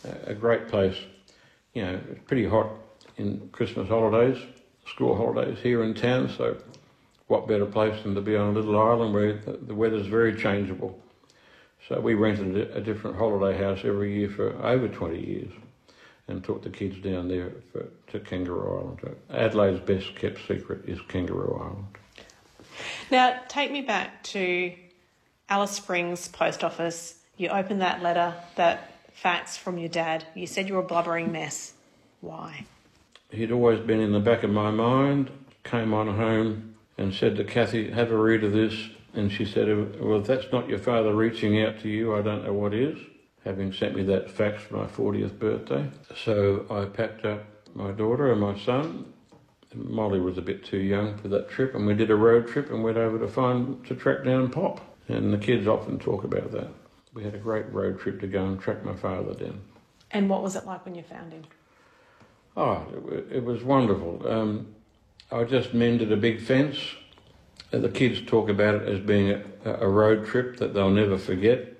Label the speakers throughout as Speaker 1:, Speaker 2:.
Speaker 1: a great place. You know, it's pretty hot in Christmas holidays, school holidays here in town, so what better place than to be on a little island where the weather's very changeable. So we rented a different holiday house every year for over 20 years and took the kids down there to Kangaroo Island. Adelaide's best kept secret is Kangaroo Island.
Speaker 2: Now, take me back to Alice Springs Post Office. You opened that letter, that fax from your dad. You said you were a blubbering mess. Why?
Speaker 1: He'd always been in the back of my mind. Came on home and said to Kathy, have a read of this. And she said, well, if that's not your father reaching out to you, I don't know what is, having sent me that fax for my 40th birthday. So I packed up my daughter and my son. Molly was a bit too young for that trip, and we did a road trip and went over to track down Pop. And the kids often talk about that. We had a great road trip to go and track my father down.
Speaker 2: And what was it like when you found him?
Speaker 1: Oh, it was wonderful. I just mended a big fence. The kids talk about it as being a road trip that they'll never forget.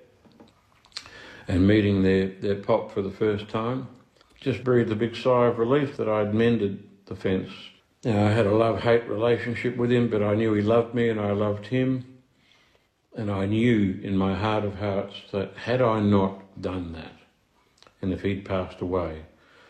Speaker 1: And meeting their pop for the first time. Just breathed a big sigh of relief that I'd mended the fence. Now, I had a love-hate relationship with him, but I knew he loved me and I loved him. And I knew in my heart of hearts that had I not done that, and if he'd passed away,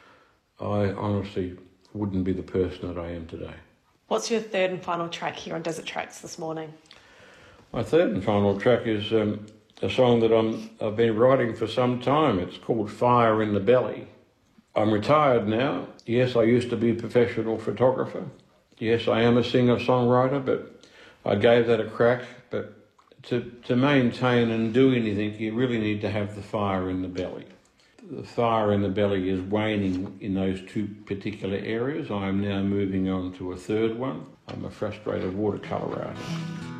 Speaker 1: I honestly wouldn't be the person that I am today.
Speaker 2: What's your third and final track here on Desert Tracks this morning?
Speaker 1: My third and final track is a song that I've been writing for some time. It's called Fire in the Belly. I'm retired now. Yes, I used to be a professional photographer. Yes, I am a singer-songwriter, but I gave that a crack. But to maintain and do anything, you really need to have the fire in the belly. The fire in the belly is waning in those two particular areas. I am now moving on to a third one. I'm a frustrated watercolour artist.